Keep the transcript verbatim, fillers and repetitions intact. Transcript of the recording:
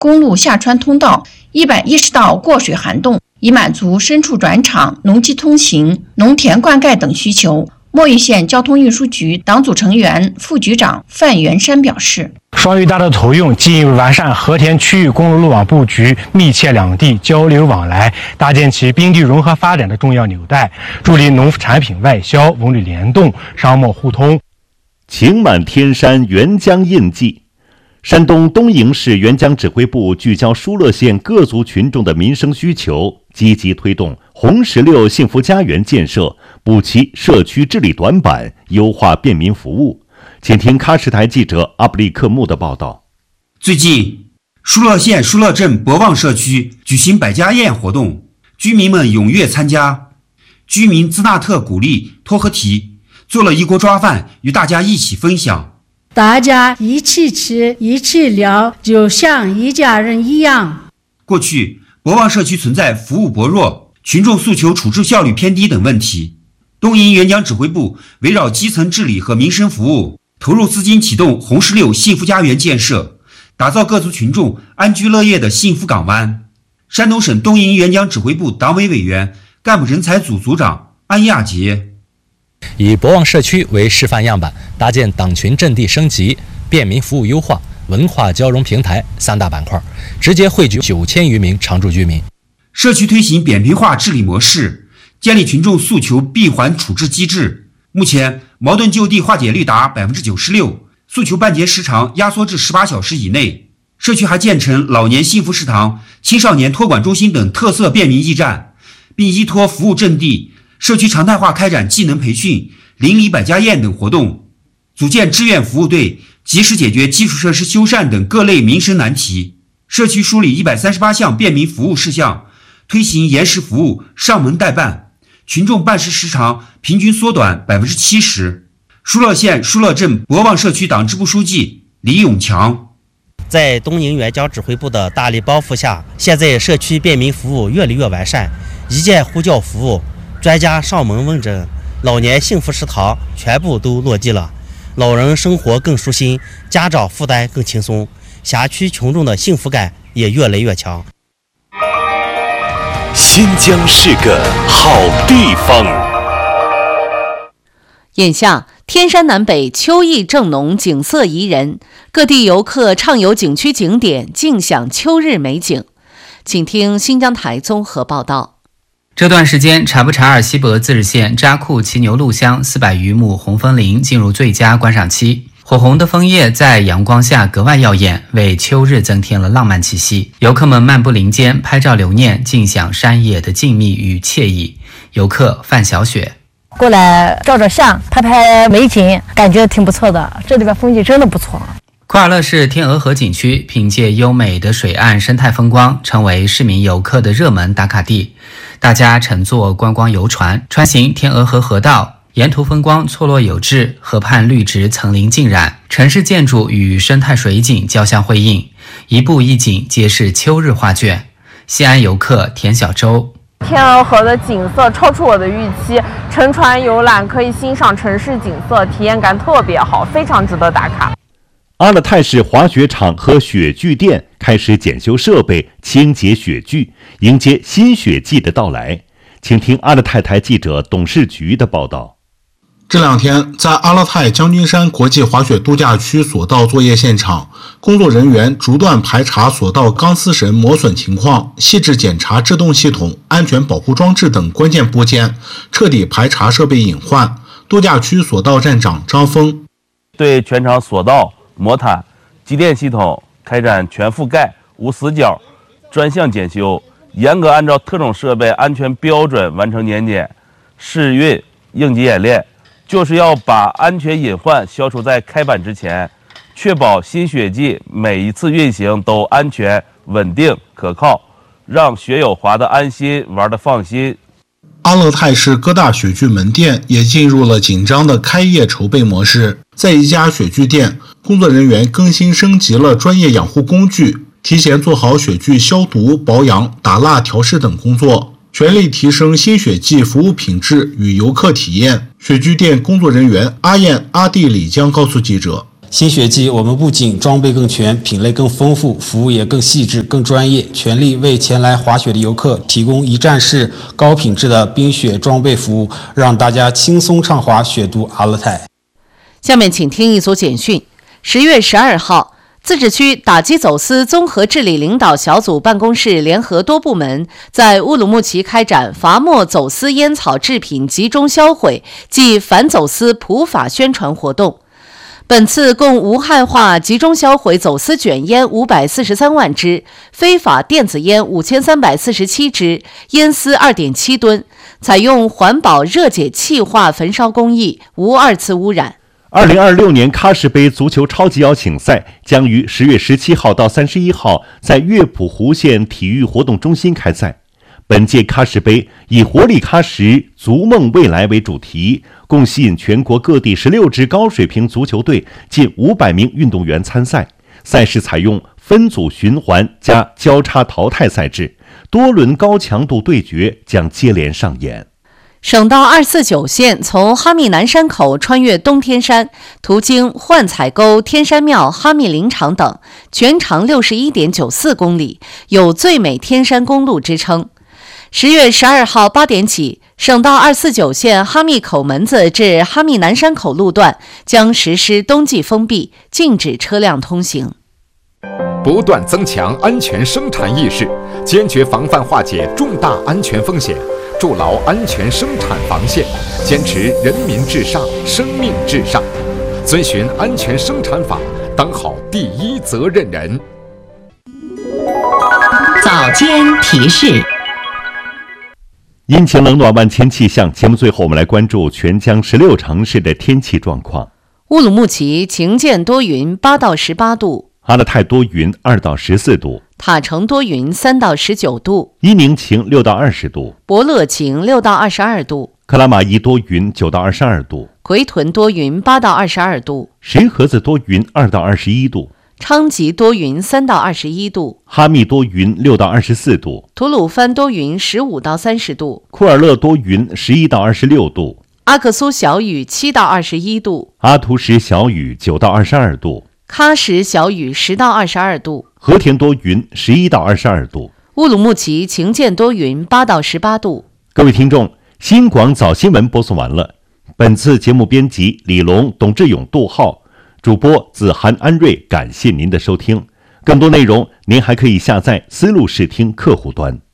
公路下穿通道、一百一十道过水涵洞，以满足牲畜转场、农机通行、农田灌溉等需求。墨鱼县交通运输局党组成员、副局长范元山表示， 双鱼大道投用进一步完善和田区域公路路网布局，密切两地交流往来，搭建起滨地融合发展的重要纽带，助力农产品外销、文旅联动、商贸互通。 晴满天山，沅江印记。山东东营市沅江指挥部聚焦疏勒县各族群众的民生需求，积极推动红石榴幸福家园建设，补齐社区治理短板，优化便民服务。请听喀什台记者阿布利克木的报道。 最近，疏勒县疏勒镇博望社区举行百家宴活动，居民们踊跃参加。居民兹纳特鼓励托合提，做了一锅抓饭，与大家一起分享。 大家一起吃，一起聊，就像一家人一样。 过去，博望社区存在服务薄弱、群众诉求处置效率偏低等问题。东营沅江指挥部围绕基层治理和民生服务，投入资金启动红石榴幸福家园建设，打造各族群众安居乐业的幸福港湾。山东省东营沅江指挥部党委委员、干部人才组组长安亚杰。 以博望社区为示范样板，搭建党群阵地升级、便民服务优化、文化交融平台三大板块，直接汇聚九千余名常住居民。 社区推行扁平化治理模式，建立群众诉求闭环处置机制。目前矛盾就地化解率达 百分之九十六， 诉求办结时长压缩至十八小时以内。社区还建成老年幸福食堂、青少年托管中心等特色便民驿站，并依托服务阵地，社区常态化开展技能培训、邻里百家宴等活动，组建志愿服务队，及时解决基础设施修缮等各类民生难题。社区梳理一百三十八项便民服务事项，推行延时服务、上门代办，群众办事时长平均缩短 百分之七十。 疏勒县疏勒镇博望社区党支部书记李永强， 在东营沅江指挥部的大力帮扶下，现在社区便民服务越来越完善，一键呼叫服务、专家上门问诊、老年幸福食堂全部都落地了，老人生活更舒心，家长负担更轻松，辖区群众的幸福感也越来越强。 新疆是个好地方。 眼下天山南北秋意正浓，景色宜人，各地游客畅游景区景点，尽享秋日美景。请听新疆台综合报道。 这段时间，察布查尔锡伯自治县扎库骑牛路乡四百余亩红枫林进入最佳观赏期，火红的枫叶在阳光下格外耀眼，为秋日增添了浪漫气息。游客们漫步林间，拍照留念，尽享山野的静谧与惬意。游客范小雪。 过来照照相，拍拍美景，感觉挺不错的，这里边风景真的不错。 库尔勒市天鹅河景区凭借优美的水岸生态风光，成为市民游客的热门打卡地。大家乘坐观光游船，穿行天鹅河河道，沿途风光错落有致，河畔绿植层林尽染，城市建筑与生态水景交相辉映，一步一景皆是秋日画卷。西安游客田小周。 天鹅河的景色超出我的预期，乘船游览可以欣赏城市景色，体验感特别好，非常值得打卡。 阿勒泰市滑雪场和雪具店开始检修设备、清洁雪具，迎接新雪季的到来。请听阿勒泰台记者董事局的报道。 这两天，在阿勒泰将军山国际滑雪度假区索道作业现场，工作人员逐段排查索道钢丝绳磨损情况，细致检查制动系统、安全保护装置等关键部件，彻底排查设备隐患。度假区索道站长张峰对全场索道、魔毯、机电系统开展全覆盖、无死角、专项检修，严格按照特种设备安全标准完成年检、试运、应急演练，就是要把安全隐患消除在开板之前，确保新雪季每一次运行都安全、稳定、可靠，让雪友滑得安心、玩得放心。 阿勒泰市各大雪具门店也进入了紧张的开业筹备模式。在一家雪具店，工作人员更新升级了专业养护工具，提前做好雪具消毒、保养、打蜡、调试等工作，全力提升新雪季服务品质与游客体验。雪具店工作人员阿燕、阿弟李江告诉记者： 新学季我们不仅装备更全，品类更丰富，服务也更细致、更专业，全力为前来滑雪的游客提供一站式高品质的冰雪装备服务，让大家轻松畅滑雪都阿勒泰。 下面请听一组简讯。十月十二号，自治区打击走私综合治理领导小组办公室联合多部门在乌鲁木齐开展伐没走私烟草制品集中销毁暨反走私普法宣传活动。本次共无害化集中销毁走私卷烟五百四十三万支，非法电子烟五千三百四十七支，烟丝 二点七吨，采用环保热解气化焚烧工艺，无二次污染。 二零二六年喀什杯足球超级邀请赛将于十月十七号到三十一号在乐浦湖县体育活动中心开赛。本届喀什杯以活力喀什，逐梦未来为主题，共吸引全国各地十六支高水平足球队近五百名运动员参赛。赛事采用分组循环加交叉淘汰赛制，多轮高强度对决将接连上演。 省道二四九线从哈密南山口穿越东天山，途经幻彩沟、天山庙、哈密林场等，全长 六十一点九四公里，有最美天山公路之称。十月十二号八点起，省道二四九线哈密口门子至哈密南山口路段将实施冬季封闭，禁止车辆通行。 不断增强安全生产意识，坚决防范化解重大安全风险，筑牢安全生产防线，坚持人民至上、生命至上，遵循安全生产法，当好第一责任人。 早间提示。 阴晴冷暖万千气象，节目最后我们来关注全江十六城市的天气状况。 乌鲁木齐晴间多云，八到十八度； 阿勒泰多云，二到十四度； 塔城多云，三到十九度； 伊宁晴，六到二十度； 博乐晴，六到二十二度； 克拉玛依多云，九到二十二度； 奎屯多云，八到二十二度； 石河子多云，二到二十一度； 昌吉多云，三到二十一度； 哈密多云，六到二十四度； 吐鲁番多云，十五到三十度； 库尔勒多云，十一到二十六度； 阿克苏小雨，七到二十一度； 阿图什小雨，九到二十二度； 喀什小雨，十到二十二度； 和田多云，十一到二十二度； 乌鲁木齐晴间多云，八到十八度。 各位听众，新广早新闻播送完了。本次节目编辑李龙、董志勇、杜浩，主播子涵、安瑞，感谢您的收听。更多内容您还可以下载思路视听客户端。